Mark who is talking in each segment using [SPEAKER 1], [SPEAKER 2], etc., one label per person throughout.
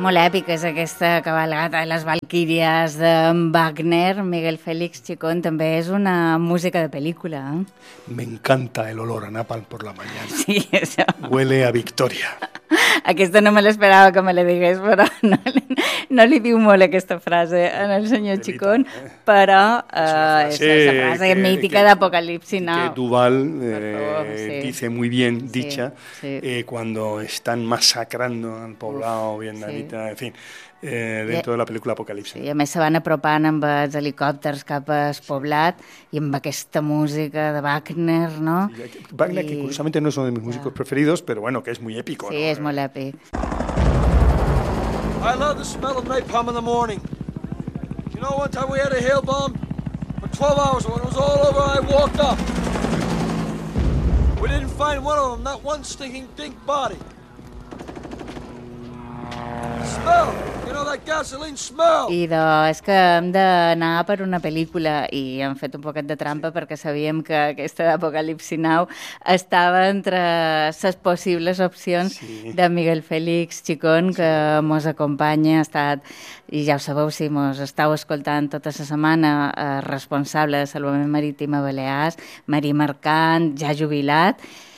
[SPEAKER 1] molt èpica, és aquesta cabalgata de les Valquíries de Wagner. Miguel Félix Chicón també és una música de pel·lícula.
[SPEAKER 2] Me encanta el olor a napalm por la mañana.
[SPEAKER 1] Sí, això.
[SPEAKER 2] Huele a victoria.
[SPEAKER 1] Aquesta no me l'esperava que me la digués, però no li diu molt aquesta frase en el senyor Chicón, però és la frase mítica d'Apocalipsi Now.
[SPEAKER 2] Que Duval dice muy bien dicha cuando están masacrando al poblado vietnamita, en fin, dentro de la pel·lícula Apocalipsi.
[SPEAKER 1] Sí, a més se van apropant amb els helicòpters cap al poblat i amb aquesta música de Wagner, ¿no?
[SPEAKER 2] Wagner, que curiosamente no es uno de mis músicos preferidos, pero bueno, que es muy épico.
[SPEAKER 1] Sí, és molt èpic.
[SPEAKER 3] I love the smell of napalm in the morning. You know, one time we had a hail bomb for 12 hours. When it was all over, I walked up. We didn't find one of them, not one stinking dink body. Smell! You know that gasoline smell!
[SPEAKER 1] I és que hem d'anar per una pel·lícula i hem fet un poquet de trampa perquè sabíem que aquesta d'Apocalipsi Now estava entre les possibles opcions de Miguel Félix Chicón, que mos acompanya, ha estat, i ja ho sabeu, si mos estàu escoltant tota la setmana, responsable de Salvament Marítim a Balears, marí mercant, ja jubilat,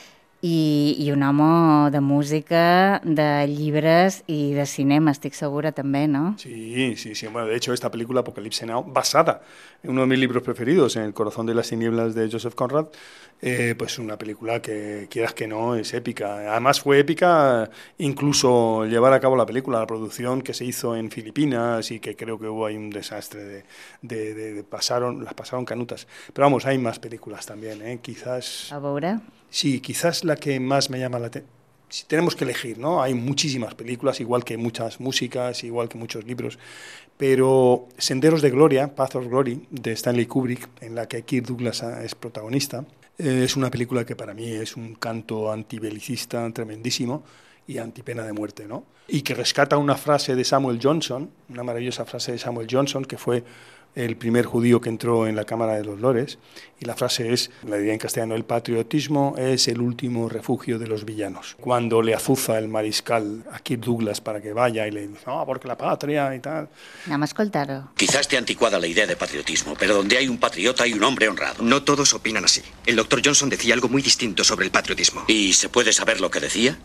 [SPEAKER 1] i un home de música, de llibres i de cinema, estic segura també, ¿no?
[SPEAKER 2] Sí. Bueno, de hecho, esta película, Apocalipsi Now, basada en uno de mis libros preferidos, en El corazón de las tinieblas de Joseph Conrad, pues una película que, quieras que no, es épica. Además fue épica incluso llevar a cabo la película, la producción que se hizo en Filipinas, y que creo que hubo ahí un desastre las pasaron canutas. Pero vamos, hay más películas también, quizás...
[SPEAKER 1] A veure...
[SPEAKER 2] Sí, quizás la que más me llama la atención. Si tenemos que elegir, ¿no? Hay muchísimas películas, igual que muchas músicas, igual que muchos libros, pero Senderos de Gloria, Path of Glory, de Stanley Kubrick, en la que Kirk Douglas es protagonista, es una película que para mí es un canto antibelicista tremendísimo y antipena de muerte, ¿no? Y que rescata una frase de Samuel Johnson, una maravillosa frase de Samuel Johnson, que fue el primer judío que entró en la Cámara de los Lores, y la frase es, la diría en castellano, el patriotismo es el último refugio de los villanos. Cuando le azuza el mariscal a Kirk Douglas para que vaya y le dice, no, porque la patria y tal.
[SPEAKER 1] Anem a escoltar-ho.
[SPEAKER 4] Quizás esté anticuada la idea de patriotismo, pero donde hay un patriota hay un hombre honrado.
[SPEAKER 5] No todos opinan así. El Dr. Johnson decía algo muy distinto sobre el patriotismo.
[SPEAKER 4] ¿Y se puede saber lo que decía?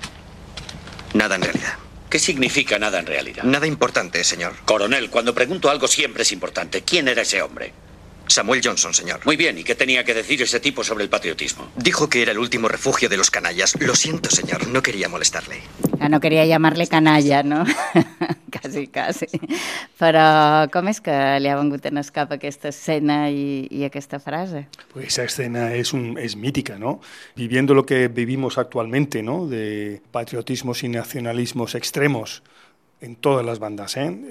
[SPEAKER 5] Nada en realidad.
[SPEAKER 4] ¿Qué significa nada en realidad?
[SPEAKER 5] Nada importante, señor.
[SPEAKER 4] Coronel, cuando pregunto algo siempre es importante. ¿Quién era ese hombre?
[SPEAKER 5] Samuel Johnson, señor.
[SPEAKER 4] Muy bien, ¿y qué tenía que decir ese tipo sobre el patriotismo?
[SPEAKER 5] Dijo que era el último refugio de los canallas. Lo siento, señor, no quería molestarle.
[SPEAKER 1] No queria llamar-le canalla, no? Quasi. Però com és que li ha vengut en escap aquesta escena i aquesta frase?
[SPEAKER 2] Pues esa escena es mítica, ¿no? Viviendo lo que vivimos actualmente, ¿no? De patriotismos y nacionalismos extremos en todas las bandas,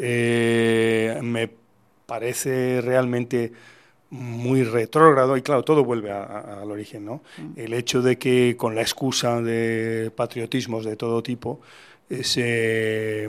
[SPEAKER 2] me parece realmente muy retrógrado, y claro, todo vuelve al origen, ¿no? El hecho de que con la excusa de patriotismos de todo tipo se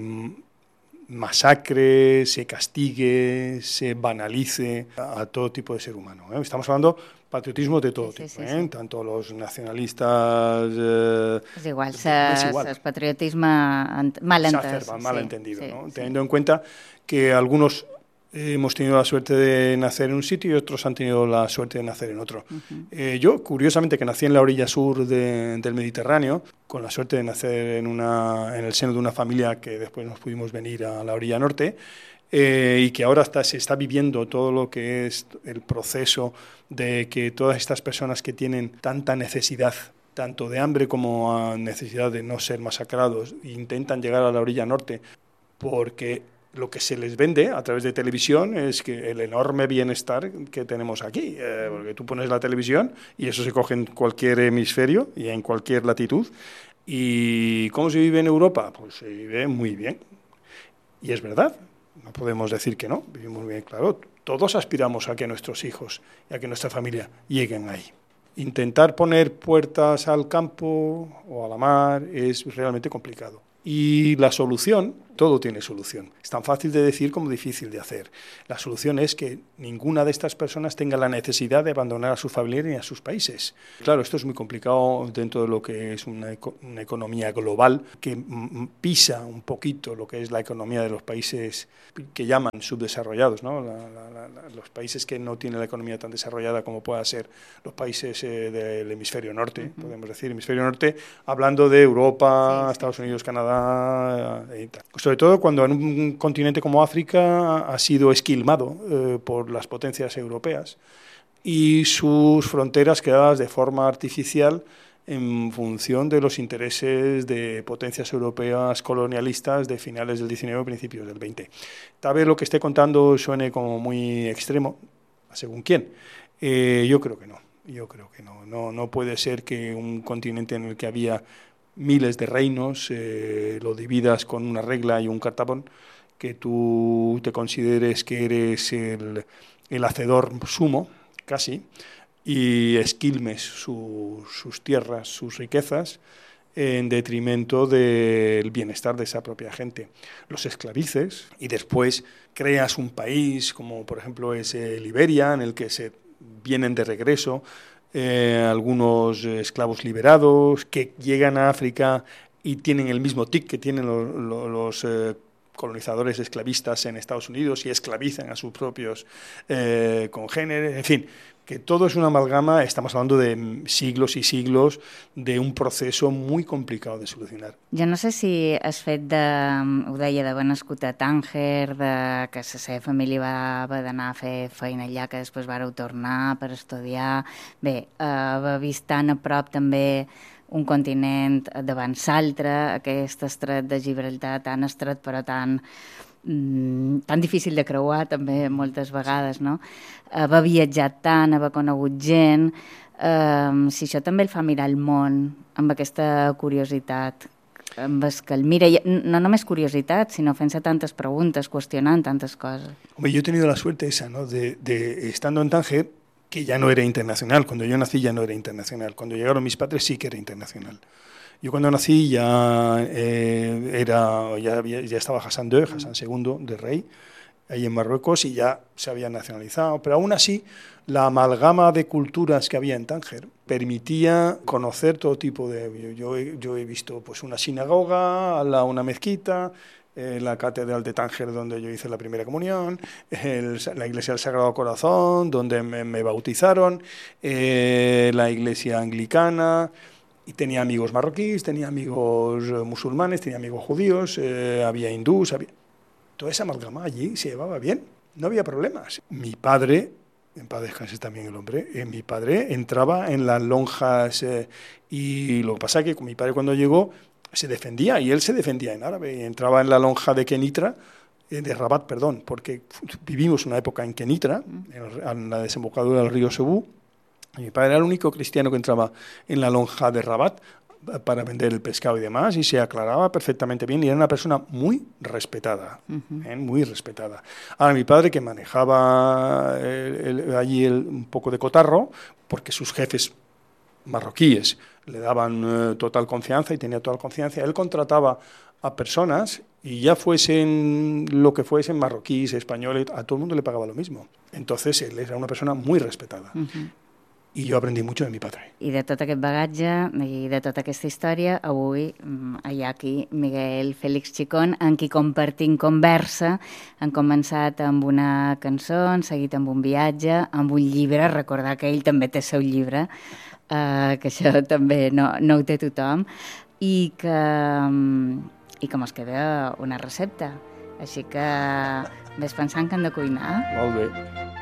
[SPEAKER 2] masacre, se castigue, se banalice a todo tipo de ser humano, ¿eh? Estamos hablando patriotismo de todo tipo, sí. Tanto los nacionalistas...
[SPEAKER 1] és igual, el patriotisme malentès.
[SPEAKER 2] Malentendido, sí, ¿no? Sí. Teniendo en cuenta que algunos hemos tenido la suerte de nacer en un sitio y otros han tenido la suerte de nacer en otro. Yo, curiosamente, que nací en la orilla sur del Mediterráneo, con la suerte de nacer en el seno de una familia que después nos pudimos venir a la orilla norte, y que ahora se está viviendo todo lo que es el proceso de que todas estas personas que tienen tanta necesidad, tanto de hambre como necesidad de no ser masacrados, intentan llegar a la orilla norte porque lo que se les vende a través de televisión es que el enorme bienestar que tenemos aquí, porque tú pones la televisión y eso se coge en cualquier hemisferio y en cualquier latitud. ¿Y cómo se vive en Europa? Pues se vive muy bien. Y es verdad, no podemos decir que no, vivimos muy bien, claro. Todos aspiramos a que nuestros hijos y a que nuestra familia lleguen ahí. Intentar poner puertas al campo o a la mar es realmente complicado. Y la solución, todo tiene solución. Es tan fácil de decir como difícil de hacer. La solución es que ninguna de estas personas tenga la necesidad de abandonar a sus familiares ni a sus países. Claro, esto es muy complicado dentro de lo que es una economía global que pisa un poquito lo que es la economía de los países que llaman subdesarrollados, ¿no? Los países que no tienen la economía tan desarrollada como puedan ser los países del hemisferio norte, podemos decir, hemisferio norte, hablando de Europa, Estados Unidos, Canadá, y tal. Sobre todo cuando en un continente como África ha sido esquilmado por las potencias europeas y sus fronteras creadas de forma artificial en función de los intereses de potencias europeas colonialistas de finales del XIX y principios del XX. Tal vez lo que esté contando suene como muy extremo, según quién. Yo creo que no. No puede ser que un continente en el que había miles de reinos lo dividas con una regla y un cartabón, que tú te consideres que eres el hacedor sumo, casi, y esquilmes sus tierras, sus riquezas, en detrimento del bienestar de esa propia gente. Los esclavices y después creas un país como por ejemplo es Liberia, en el que se vienen de regreso algunos esclavos liberados que llegan a África y tienen el mismo tic que tienen los colonizadores esclavistas en Estados Unidos y esclavizan a sus propios congéneres, en fin, que todo es una amalgama. Estamos hablando de siglos y siglos de un proceso muy complicado de solucionar.
[SPEAKER 1] Jo no sé si has fet ho deia, d'haver nascut a Tànger, que la seva família va haver d'anar a fer feina allà, que després vareu tornar per estudiar. Bé, haver vist tan a prop també un continent davant l'altre, aquest estret de Gibraltar tan estret però tan difícil de creuar també moltes vegades, no? Haver viatjat tant, haver conegut gent, si això també el fa mirar el món amb aquesta curiositat, amb el que el mira, no només curiositat, sinó fent-se tantes preguntes, qüestionant tantes coses.
[SPEAKER 2] Hombre, yo he tenido la suerte esa, ¿no? De estando en Tánger, que ya no era internacional. Cuando yo nací ya no era internacional. Cuando llegaron mis padres sí que era internacional. Yo cuando nací ya estaba Hassan II, Hassan II de rey, ahí en Marruecos, y ya se había nacionalizado. Pero aún así, la amalgama de culturas que había en Tánger permitía conocer todo tipo de... Yo he visto pues una sinagoga, una mezquita, la catedral de Tánger donde yo hice la primera comunión, la iglesia del Sagrado Corazón donde me bautizaron, la iglesia anglicana, y tenía amigos marroquíes, tenía amigos musulmanes, tenía amigos judíos, había hindús, toda esa amalgama allí se llevaba bien, no había problemas. Mi padre, en paz descanse también el hombre, mi padre entraba en las lonjas y lo que pasa es que mi padre cuando llegó se defendía, y él se defendía en árabe, y entraba en la lonja de Kenitra, de Rabat, perdón, porque vivimos una época en Kenitra, en la desembocadura del río Sebú, y mi padre era el único cristiano que entraba en la lonja de Rabat para vender el pescado y demás, y se aclaraba perfectamente bien, y era una persona muy respetada, muy respetada. Ahora, mi padre, que manejaba allí un poco de cotarro, porque sus jefes marroquíes le daban total confianza y tenía total confianza, él contrataba a personas y ya fuesen lo que fuesen, marroquíes, españoles, a todo el mundo le pagaba lo mismo. Entonces él era una persona muy respetada. I jo aprendí molt de mi padre.
[SPEAKER 1] I de tot aquest bagatge i de tota aquesta història, avui hi ha aquí Miguel Félix Chicón, amb qui compartim conversa. Han començat amb una cançó, han seguit amb un viatge, amb un llibre, recordar que ell també té el seu llibre, que això també no ho té tothom, i que mos queda una recepta. Així que ves pensant que hem de cuinar.
[SPEAKER 2] Molt bé.